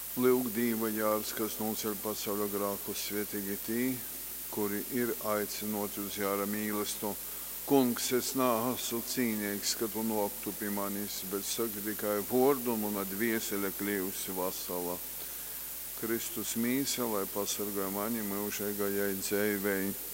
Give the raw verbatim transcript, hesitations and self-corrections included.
Lūk, Dīva Jārs, kas noceļ pasaulio grākus, svētīgi tī, kuri ir aicinot uz Jāra mīlestību. Kungs, es neesmu cīnīgs, ka tu noktu pie manis, bet saka tikai vārdu, un mana dviesele kļūsi vesela. Kristus mīsa, lai pasargāja mani mūžīgajai dzīvei.